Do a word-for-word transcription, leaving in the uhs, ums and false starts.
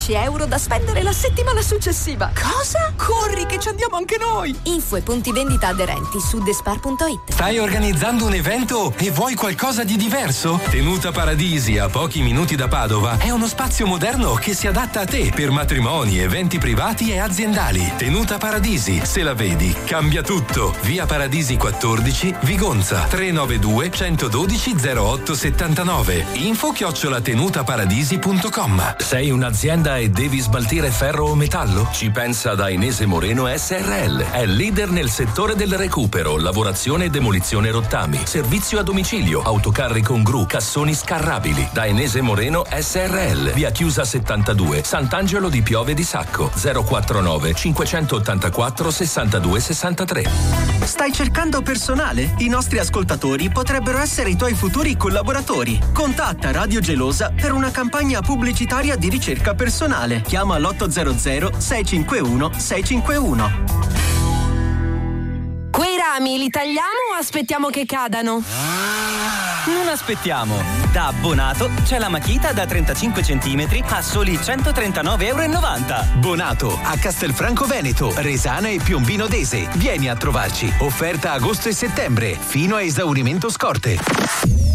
euro da spendere la settimana successiva. Cosa? Corri che ci andiamo anche noi! Info e punti vendita aderenti su despar punto it. Stai organizzando un evento e vuoi qualcosa di diverso? Tenuta Paradisi, a pochi minuti da Padova, è uno spazio moderno che si adatta a te per matrimoni, eventi privati e aziendali. Tenuta Paradisi, se la vedi, cambia tutto. Via Paradisi quattordici, Vigonza, tre nove due, uno uno due, zero otto sette nove. Info chiocciola tenutaparadisi punto com. Sei un'azienda e devi smaltire ferro o metallo? Ci pensa Dainese Moreno S R L. È leader nel settore del recupero, lavorazione e demolizione rottami, servizio a domicilio, autocarri con gru, cassoni scarrabili. Dainese Moreno S R L. Via Chiusa settantadue, Sant'Angelo di Piove di Sacco, zero quarantanove cinquecentottantaquattro sessantadue sessantatré. Stai cercando personale? I nostri ascoltatori potrebbero essere i tuoi futuri collaboratori. Contatta Radio Gelosa per una campagna pubblicitaria di ricerca personale. Chiama l'otto zero zero sei cinque uno sei cinque uno. Quei rami li tagliamo o aspettiamo che cadano? Non aspettiamo. Da Bonato c'è la matita da trentacinque centimetri a soli centotrentanove e novanta euro. Bonato, a Castelfranco Veneto, Resana e Piombino Dese. Vieni a trovarci. Offerta agosto e settembre, fino a esaurimento scorte.